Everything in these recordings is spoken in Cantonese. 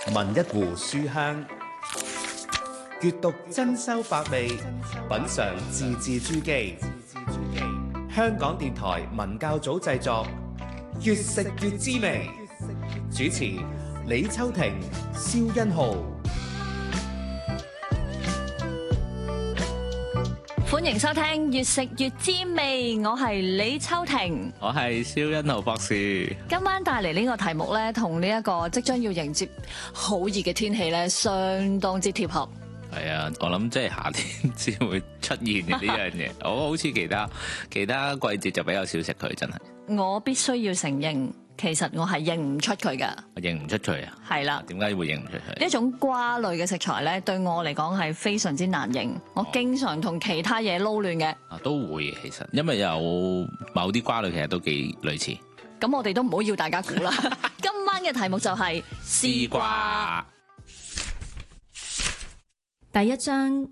聞一壺書香，閱讀珍饈百味，品嚐字字珠璣。香港電台文教組製作，越食越滋味。主持李秋婷、蕭欣浩。 歡迎收聽《越食越滋味》，我係李秋婷， 我係蕭欣浩博士。 今晚帶嚟呢個題目咧，同呢一個即將要迎接好熱嘅天氣咧，相當之貼合。 係啊，我諗即係夏天先會出現嘅呢樣嘢。我好似其他季節就比較少食佢，真係。 我必須要承認，其實我係認唔出佢噶。 我認唔出佢啊？係啦。點解會認唔出佢？ 呢種瓜類嘅食材咧，對我嚟講係非常之難認。我經常同其他嘢撈亂嘅。 都會其實，因為有某啲瓜類其實都幾類似。 咁我哋都唔好要大家估啦。今晚嘅題目就係絲瓜。第一章。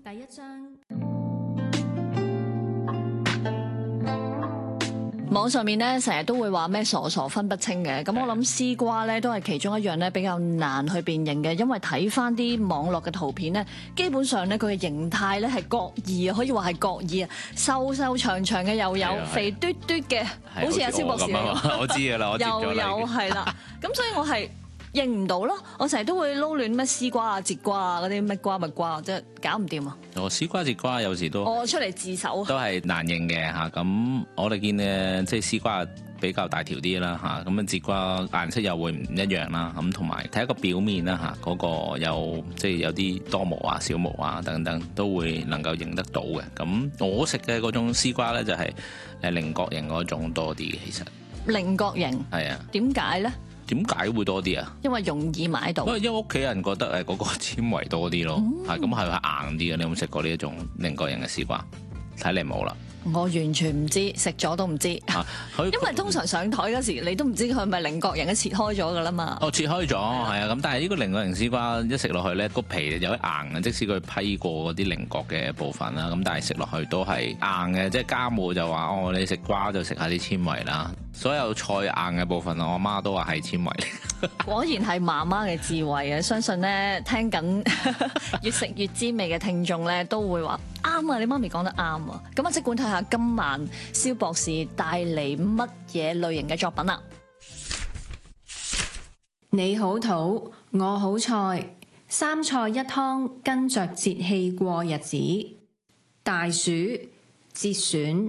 網上面咧成日都會話咩傻傻分不清嘅，咁我諗絲瓜咧都係其中一樣咧比較難去辨認嘅，因為睇翻啲網絡嘅圖片咧，基本上咧佢嘅形態咧係各異啊，可以話係各異啊，瘦瘦長長嘅又有，肥嘟嘟嘅，好似阿蕭博士咁， 我知㗎啦，我接咗啦， 又有係啦，咁所以我係認唔到咯，我成日都會撈亂咩絲瓜啊、節瓜啊嗰啲乜瓜乜瓜，即係搞唔掂啊！ 絲瓜、節瓜有時都我出嚟自首都係難認嘅嚇。咁我哋見咧，即係絲瓜比較大條啲啦嚇，咁啊節瓜顏色又會唔一樣啦。咁同埋睇一個表面啦嚇，嗰個有即係有啲多毛啊、小毛啊等等，都會能夠認得到嘅。咁我食嘅嗰種絲瓜咧就係菱角形嗰種多啲嘅，其實菱角形係啊？點解咧？ 點解會多啲啊？ 因為容易買到。 因為屋企人覺得嗰個纖維多啲咯，係咁係硬啲嘅。你有冇食過呢一種菱角形嘅絲瓜？睇嚟冇啦。我完全唔知，食咗都唔知。因為通常上台嗰時，你都唔知佢係咪菱角形嘅切開咗噶啦嘛。 切開咗，係啊。咁但係呢個菱角形絲瓜一食落去咧，個皮有啲硬嘅，即使佢批過嗰啲菱角嘅部分啦，咁但係食落去都係硬嘅。即係家母就話：你食瓜就食下啲纖維啦。所有菜硬嘅部分，我阿媽都話係纖維嚟。 果然係媽媽嘅智慧啊！相信咧聽緊越食越滋味嘅聽眾咧，都會話啱啊！你媽咪講得啱啊！咁啊，即管睇下今晚蕭博士帶嚟乜嘢類型嘅作品啦。 你好肚，我好菜，三菜一湯，跟着節氣過日子。大暑節選。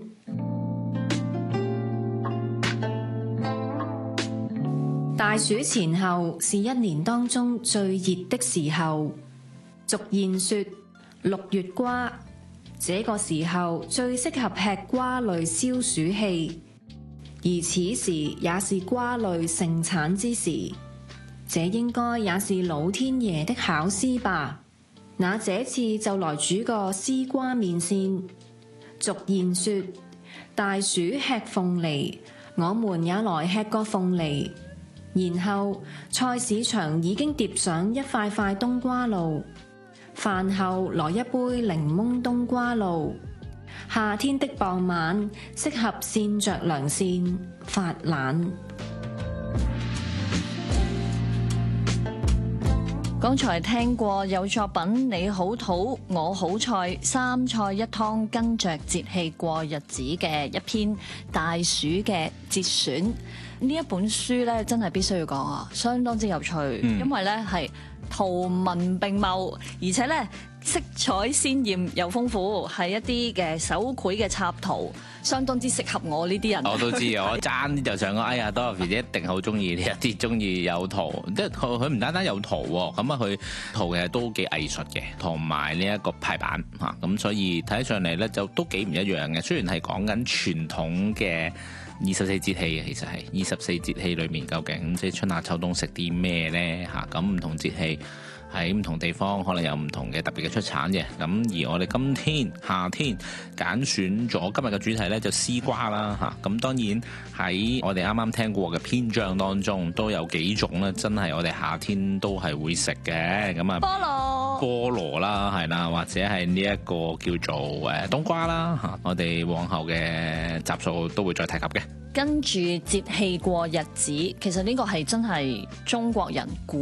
大暑前後是一年當中最熱的時候，俗諺說6月瓜，這個時候最適合吃瓜類消暑氣，而此時也是瓜類盛產之時，這應該也是老天爺的巧思吧。那這次就來煮個絲瓜麵線。俗諺說大暑吃鳳梨，我們也來吃個鳳梨。然後菜市場已經疊上一塊塊冬瓜露，飯後來一杯檸檬冬瓜露。夏天的傍晚適合扇着涼扇發懶。 剛才聽過有作品你好肚我好菜，三菜一湯，跟着節氣過日子嘅一篇大暑嘅節選。呢一本書咧真係必須要講啊，相當之有趣，因為咧係圖文並茂，而且咧色彩鮮豔又豐富，係一啲嘅手繪嘅插圖，相當之適合我呢啲人。 我都知啊，我爭啲就想講，哎呀，Dorothy姐一定好中意呢一啲，中意有圖，即係佢唔單單有圖喎，咁啊佢圖嘅都幾藝術嘅，同埋呢一個排版嚇，咁所以睇上嚟咧就都幾唔一樣嘅。雖然係講緊傳統嘅24節氣嘅，其實係24節氣裏面究竟即係春夏秋冬食啲咩咧嚇？咁唔同節氣喺唔同地方可能有唔同嘅特別嘅出產嘅。咁而我哋今天夏天揀選咗今日嘅主題咧就絲瓜啦嚇。咁當然喺我哋啱啱聽過嘅篇章當中都有幾種咧，真係我哋夏天都係會食嘅。咁啊菠蘿啦，係啦，或者係呢一個叫做冬瓜啦嚇。我哋往後嘅集數都會再提及嘅。 跟住節氣過日子，其實呢個係真係中國人古